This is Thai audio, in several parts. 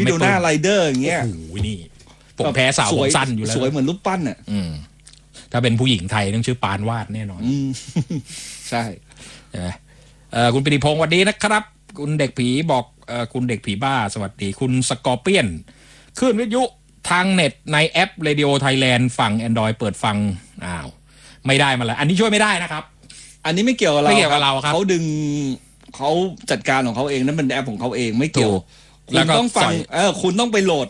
ไม่ดูหน้าไรเดอร์อย่างเงี้ยโอ้โหนี่ผมแพ้สาวผมสั้นอยู่แล้วสวยเหมือนรูปปั้นอ่ะถ้าเป็นผู้หญิงไทยต้องชื่อปานวาดแน่นอนใช่คุณปิติพงศ์สวัสดีนะครับคุณเด็กผีบอกคุณเด็กผีบ้าสวัสดีคุณสกอร์เปียนคลื่นวิทยุทางเน็ตในแอป Radio Thailand ฝั่ง Android เปิดฟังไม่ได้มาแล้วอันนี้ช่วยไม่ได้นะครับอันนี้ไม่เกี่ยวกับเราไม่เกี่ยวกับเราครับเขาดึงเขาจัดการของเขาเองนั่นเป็นแอปของเขาเองไม่เกี่ยวคุณต้องฟังคุณต้องไปโหลด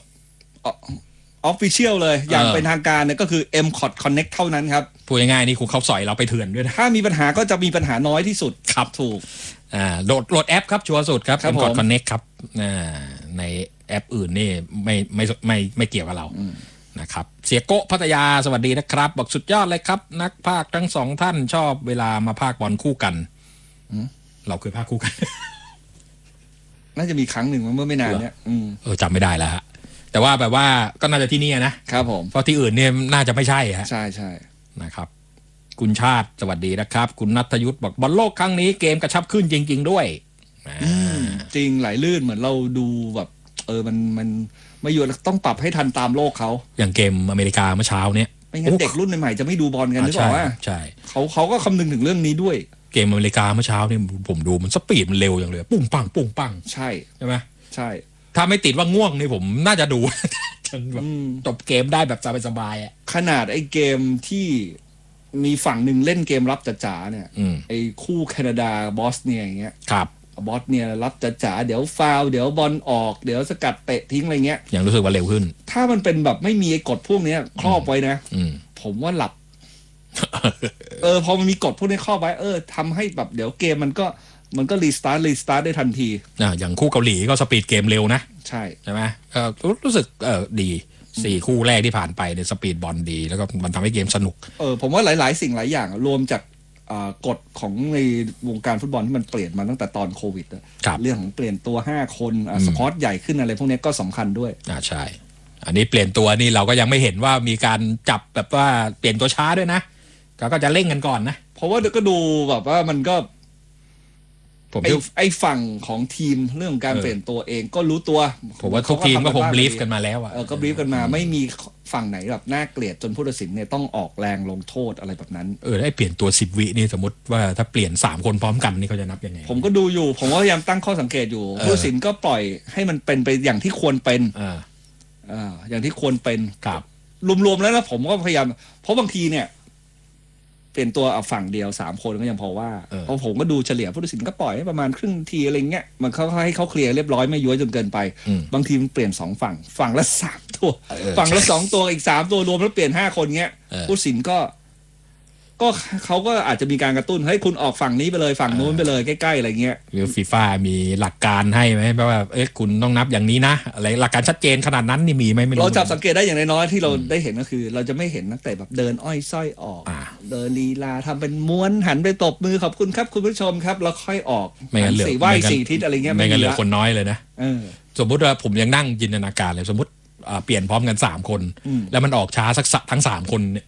Official เลยอย่างเป็นทางการเนี่ยก็คือ MCOT Connect เท่านั้นครับพูดง่ายๆนี่คุณเขาสอยเราไปเถื่อนด้วยนะถ้ามีปัญหาก็จะมีปัญหาน้อยที่สุดครับถูกโหลดแอปครับชัวร์สุดครับ MCOT Connect ครับในแอปอื่นนี่ไม่เกี่ยวกับเรานะครับเสียโกะพัทยาสวัสดีนะครับบอกสุดยอดเลยครับนักพากย์ทั้งสองท่านชอบเวลามาพากย์บอลคู่กันเราเคยพากย์คู่กันน่าจะมีครั้งหนึ่งเมื่อไม่นานเนี่ยจำไม่ได้แล้วฮะแต่ว่าแบบว่าก็น่าจะที่นี่นะครับผมเพราะที่อื่นเนี่ยน่าจะไม่ใช่ฮะใช่นะครับคุณชาติสวัสดีนะครับคุณณัฐยุทธบอกบอลโลกครั้งนี้เกมกระชับขึ้นจริงๆด้วยจริงไหลลื่นเหมือนเราดูแบบมันไม่อยู่ต้องปรับให้ทันตามโลกเขาอย่างเกมอเมริกาเมื่อเช้าเนี่ยไม่งั้นเด็กรุ่นใหม่ๆจะไม่ดูบอลกันหรือเปล่าว่าใช่เขาก็คำนึงถึงเรื่องนี้ด้วยเกมอเมริกาเมื่อเช้าเนี่ยผมดูมันสปีดมันเร็วอย่างเลยปุ้งปังปุ้งปังใช่ไหมใช่ถ้าไม่ติดว่าง่วงนี่ผมน่าจะดูจบเกมได้แบบสบายๆขนาดไอ้เกมที่มีฝั่งหนึ่งเล่นเกมรับจ๋าๆเนี่ยไอ้คู่แคนาดาบอสเนียอย่างเงี้ยครับบอสเนียรับจ๋าๆเดี๋ยวฟาวเดี๋ยวบอลออกเดี๋ยวสกัดเตะทิ้งอะไรเงี้ยอย่างรู้สึกว่าเร็วขึ้นถ้ามันเป็นแบบไม่มีไอ้กฎพวกนี้ครอบไว้นะผมว่าหลับพอมันมีกฎพวกนี้ครอบไว้ทำให้แบบเดี๋ยวเกมมันก็รีสตาร์ทได้ทันทีอย่างคู่เกาหลีก็สปีดเกมเร็วนะใช่ไหมรู้สึกดี4คู่แรกที่ผ่านไปในสปีดบอลดีแล้วก็มันทำให้เกมสนุกผมว่าหลายๆสิ่งหลายอย่างรวมจากกฎของในวงการฟุตบอลที่มันเปลี่ยนมาตั้งแต่ตอนโควิดเรื่องของเปลี่ยนตัว5คนสควอตใหญ่ขึ้นอะไรพวกนี้ก็สำคัญด้วยใช่อันนี้เปลี่ยนตัวนี่เราก็ยังไม่เห็นว่ามีการจับแบบว่าเปลี่ยนตัวช้าด้วยนะก็จะเร่งกันก่อนนะเพราะว่าก็ดูแบบว่ามันก็ไอ้ฝั่งของทีมเรื่องการเปลี่ยนตัวเองก็รู้ตัวผมว่าทุกทีมก็คงบลีฟกันมาแล้วก็บลีฟกันมาไม่มีฝั่งไหนแบบน่าเกลียดจนผู้ตัดสินเนี่ยต้องออกแรงลงโทษอะไรแบบนั้นไอ้เปลี่ยนตัว10 วินี่สมมติว่าถ้าเปลี่ยน3คนพร้อมกันนี่เขาจะนับยังไงผมก็ดูอยู่ผมก็พยายามตั้งข้อสังเกตอยู่ผู้ตัดสินก็ปล่อยให้มันเป็นไปอย่างที่ควรเป็นอย่างที่ควรเป็นครับรวมๆแล้วนะผมก็พยายามเพราะบางทีเนี่ยเปลี่ยนตัวฝั่งเดียว3คนก็ยังพอว่าเพราะผมก็ดูเฉลี่ยผู้ตัดสินก็ปล่อยให้ประมาณครึ่งทีอะไรเงี้ยมันเขาให้เขาเคลียร์เรียบร้อยไม่ย้วยจนเกินไปบางทีมันเปลี่ยน2ฝั่งละ3ตัวฝั่งละ2ตัวอีก3ตัวรวมแล้วเปลี่ยน5คนเงี้ยผู้ตัดสินก็เขาก็อาจจะมีการกระตุ้นให้คุณออกฝั่งนี้ไปเลยฝั่งนู้นไปเลยใกล้ๆอะไรเงี้ยหรือฟีฟ่ามีหลักการให้ไหมว่าคุณต้องนับอย่างนี้นะอะไรหลักการชัดเจนขนาดนั้นนี่มีไหมไม่รู้เราจับสังเกตได้อย่างน้อยๆที่เราได้เห็นก็คือเราจะไม่เห็นนักเตะแบบเดินอ้อยส้อยออกเดินลีลาทำเป็นม้วนหันไปตบมือขอบคุณครับคุณผู้ชมครับแล้วค่อยออกไม่งั้นเหลือ 4 ทิศอะไรเงี้ยไม่งั้นเหลือคนน้อยเลยนะสมมติว่าผมยังนั่งจินตนาการเลยสมมติเปลี่ยนพร้อมกัน3คนแล้วมันออกช้าสักทั้ง3คนเนี่ย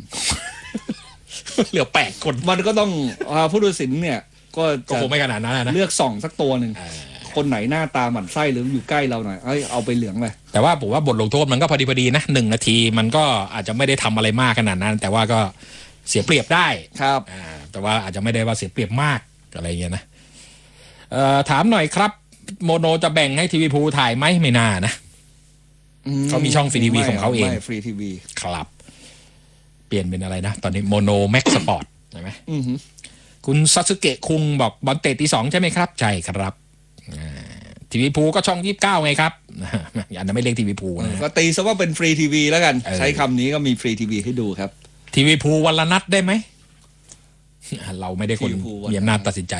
เหลือ8คนมันก็ต้องผู้ตัดสินเนี่ยก็คงไม่ขนาดนั้นนะเลือกส่องสักตัวหนึ่งคนไหนหน้าตาหมั่นไส้หรืออยู่ใกล้เราหน่อยเอาไปเหลืองเลยแต่ว่าผมว่าบทลงโทษมันก็พอดีนะ1 นาทีมันก็อาจจะไม่ได้ทำอะไรมากขนาดนั้นแต่ว่าก็เสียเปรียบได้ครับแต่ว่าอาจจะไม่ได้ว่าเสียเปรียบมากอะไรเงี้ยนะถามหน่อยครับโมโนจะแบ่งให้ทีวีพูถ่ายไหมไม่น่านะเขามีช่องฟรีทีวีของเขาเองฟรีทีวีครับเปลี่ยนเป็นอะไรนะตอนนี้โมโนแม็กสปอร์ตใช่ไหมคุณซาสึเกะคุงบอกบอลเตะตี 2ใช่ไหมครับใช่ครับทีวีพูก็ช่อง29ไงครับอันนั้นไม่เรียกทีวีพูนะก็ตีซะว่าเป็นฟรีทีวีแล้วกันใช้คำนี้ก็มีฟรีทีวีให้ดูครับทีวีพูวันละนัดได้ไหมเราไม่ได้คนมีอำนาจตัดสินใจ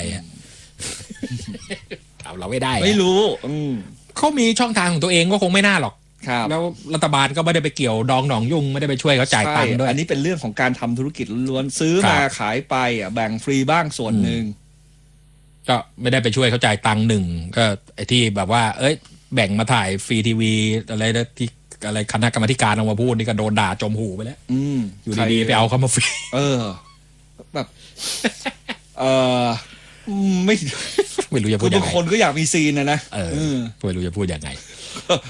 เราไม่ได้ไม่รู้เขามีช่องทางของตัวเองก็คงไม่น่าหรอกแล้วรัฐบาลก็ไม่ได้ไปเกี่ยวดองหนองยุ่งไม่ได้ไปช่วยเขาจ่ายตังค์ด้วยอันนี้เป็นเรื่องของการทำธุรกิจล้วนซื้อมาขายไปแบ่งฟรีบ้างส่วนหนึ่งก็ไม่ได้ไปช่วยเขาจ่ายตังค์หนึ่งก็ไอ้ที่แบบว่าแบ่งมาถ่ายฟรีทีวีอะไรที่อะไรคณะกรรมการเอามาพูดนี่ก็โดนด่าจมหูไปแล้วอยู่ดีๆไปเอาเขามาฟรีแบบไม่รู้จะพูดยังไงบางคนก็อยากมีซีนนะไม่รู้จะพูดยังไง